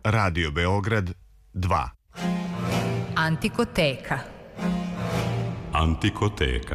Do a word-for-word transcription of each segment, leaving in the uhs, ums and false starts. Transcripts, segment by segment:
Radio Beograd dva. Antikoteka. Antikoteka.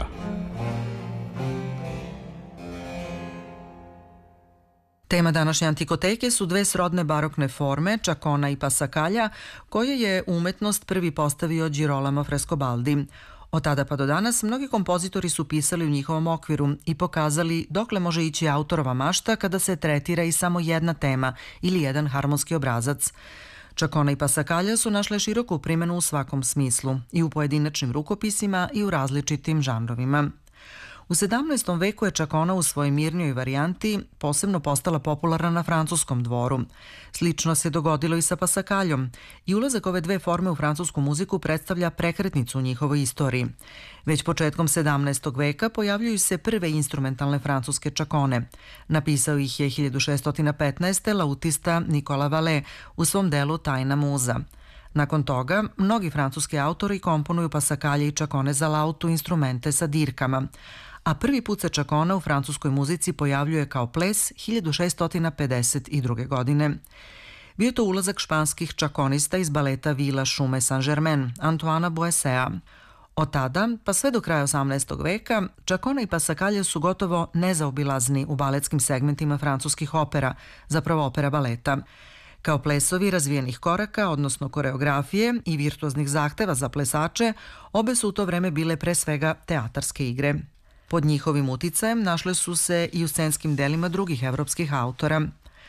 Tema današnje antikoteke su dve srodne barokne forme, čakona i pasakalja, koje je umetnost prvi postavio Girolamo Frescobaldi. Od tada pa do danas mnogi kompozitori su pisali u njihovom okviru i pokazali dokle može ići autorova mašta kada se tretira i samo jedna tema ili jedan harmonski obrazac. Čakona i pasakalja su našle široku primjenu u svakom smislu, i u pojedinačnim rukopisima i u različitim žanrovima. U sedamnaestom veku je čakona u svojoj mirnijoj varijanti posebno postala popularna na francuskom dvoru. Slično se dogodilo i sa pasakaljom i ulazak ove dve forme u francusku muziku predstavlja prekretnicu u njihovoj istoriji. Već početkom sedamnaestog veka pojavljuju se prve instrumentalne francuske čakone. Napisao ih je hiljadu šeststo petnaeste. lautista Nicolas Vallet u svom delu Tajna muza. Nakon toga, mnogi francuski autori komponuju pasakalje i čakone za lautu, instrumente sa dirkama, a prvi put se čakona u francuskoj muzici pojavljuje kao ples hiljadu šeststo pedeset druge. godine. Bio je to ulazak španskih čakonista iz baleta Vila Šume Saint-Germain, Antoana Boissea. Od tada, pa sve do kraja osamnaestog veka, čakona i pasakalje su gotovo nezaobilazni u baletskim segmentima francuskih opera, zapravo opera baleta. Kao plesovi razvijenih koraka, odnosno koreografije i virtuoznih zahteva za plesače, obe su u to vreme bile pre svega teatarske igre. Pod njihovim uticajem našle su se i u scenskim delima drugih evropskih autora.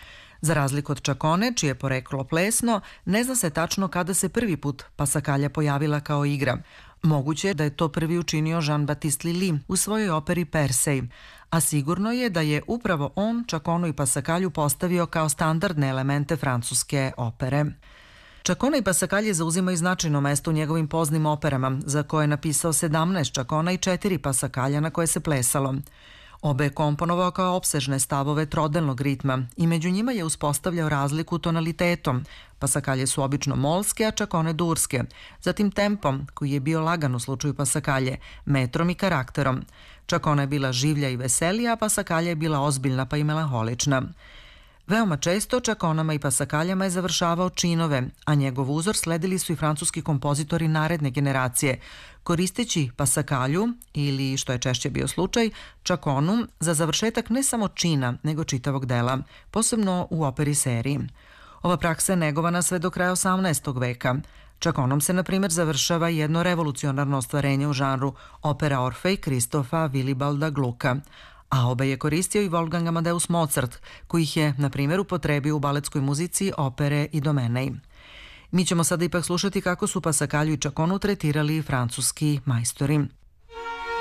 Za razliku od čakone, čije je poreklo plesno, ne zna se tačno kada se prvi put pasakalja pojavila kao igra. Moguće je da je to prvi učinio Jean-Baptiste Lully u svojoj operi Persej, a sigurno je da je upravo on čakonu i pasakalju postavio kao standardne elemente francuske opere. Čakona i pasakalje zauzimaju značajno mesto u njegovim poznim operama, za koje je napisao sedamnaest čakona i četiri pasakalja na koje se plesalo. Obe je komponovao kao opsežne stavove trodelnog ritma i među njima je uspostavljao razliku tonalitetom. Pasakalje su obično molske, a čakone durske, zatim tempom, koji je bio lagan u slučaju pasakalje, metrom i karakterom. Čakona je bila življa i veselija, a pasakalja je bila ozbiljna pa i melanholična. Veoma često čakonama i pasakaljama je završavao činove, a njegov uzor sledili su i francuski kompozitori naredne generacije, koristeći pasakalju, ili što je češće bio slučaj, čakonu, za završetak ne samo čina, nego čitavog dela, posebno u operi seriji. Ova praksa je negovana sve do kraja osamnaestog veka. Čakonom se, na primjer, završava jedno revolucionarno ostvarenje u žanru opera Orfej Kristofa Wilibalda Glucka, a obe je koristio i Wolfgang Amadeus Mozart, koji ih je, na primjer, upotrebio u baletskoj muzici opere Idomenej. Mi ćemo sada ipak slušati kako su pasakalju i čakonu tretirali francuski majstori.